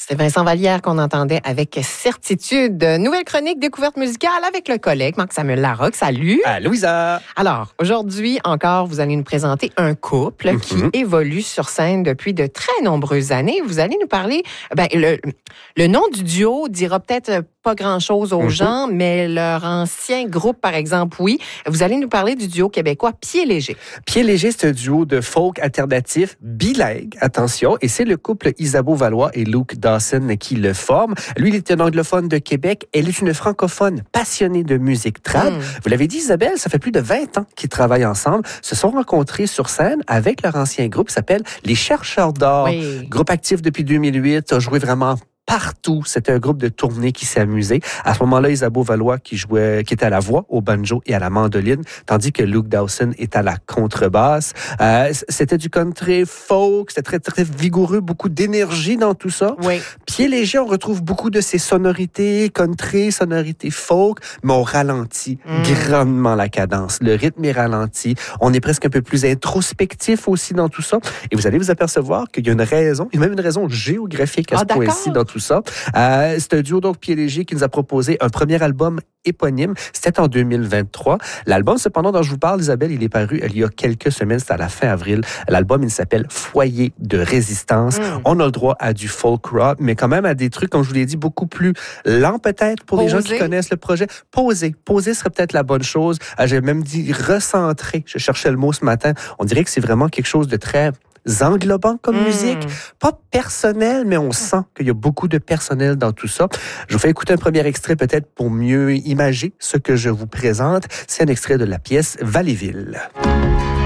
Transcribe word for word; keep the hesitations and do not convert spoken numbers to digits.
C'est Vincent Vallière qu'on entendait avec certitude. Nouvelle chronique découverte musicale avec le collègue Marc-Samuel Larocque. Salut! Ah, Louisa! Alors, aujourd'hui encore, vous allez nous présenter un couple mm-hmm. qui évolue sur scène depuis de très nombreuses années. Vous allez nous parler... Ben, le, le nom du duo dira peut-être pas grand-chose aux mm-hmm. gens, mais leur ancien groupe, par exemple, oui. Vous allez nous parler du duo québécois Pieds Légers. Pieds Légers, c'est un duo de folk alternatif bilingue, attention, et c'est le couple Isabeau Valois et Luke Dawson qui le forment. Lui, il est un anglophone de Québec. Elle est une francophone passionnée de musique trad. Mm. Vous l'avez dit, Isabelle, ça fait plus de vingt ans qu'ils travaillent ensemble. Se sont rencontrés sur scène avec leur ancien groupe qui s'appelle Les Chercheurs d'Or. Oui. Groupe actif depuis deux mille huit, a joué vraiment partout. C'était un groupe de tournée qui s'est amusé. À ce moment-là, Isabeau Valois qui jouait, qui était à la voix, au banjo et à la mandoline, tandis que Luke Dawson est à la contrebasse. Euh, c'était du country folk, c'était très, très vigoureux, beaucoup d'énergie dans tout ça. Oui. Pieds Légers, on retrouve beaucoup de ces sonorités country, sonorités folk, mais on ralentit mm. grandement la cadence. Le rythme est ralenti. On est presque un peu plus introspectif aussi dans tout ça. Et vous allez vous apercevoir qu'il y a une raison, il y a même une raison géographique à ah, ce d'accord. point-ci dans tout ça. Euh, c'est un duo donc Pieds Légers qui nous a proposé un premier album éponyme. C'était en deux mille vingt-trois. L'album, cependant, dont je vous parle, Isabelle, il est paru il y a quelques semaines, c'était à la fin avril. L'album, il s'appelle Foyer de résistance. Mm. On a le droit à du folk rock, mais quand même à des trucs, comme je vous l'ai dit, beaucoup plus lents peut-être pour Posé. Les gens qui connaissent le projet. Poser. Poser serait peut-être la bonne chose. Euh, j'ai même dit recentrer. Je cherchais le mot ce matin. On dirait que c'est vraiment quelque chose de très englobant comme mmh. musique, pas personnel, mais on sent qu'il y a beaucoup de personnel dans tout ça. Je vous fais écouter un premier extrait peut-être pour mieux imager ce que je vous présente. C'est un extrait de la pièce Valleyville.